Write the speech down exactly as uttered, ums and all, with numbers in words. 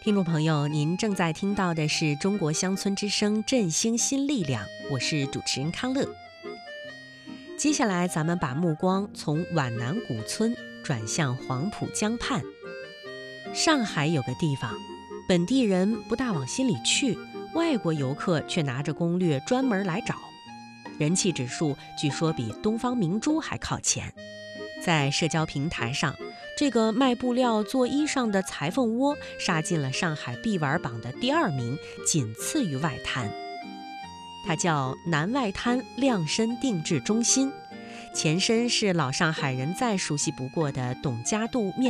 听众朋友，您正在听到的是中国乡村之声振兴新力量，我是主持人康乐。接下来咱们把目光从皖南古村转向黄浦江畔。上海有个地方，本地人不大往心里去，外国游客却拿着攻略专门来找，人气指数据说比东方明珠还靠前。在社交平台上，这个卖布料做衣裳的裁缝窝杀进了上海必玩榜的第二名，仅次于外滩。它叫南外滩量身定制中心，前身是老上海人再熟悉不过的董家渡面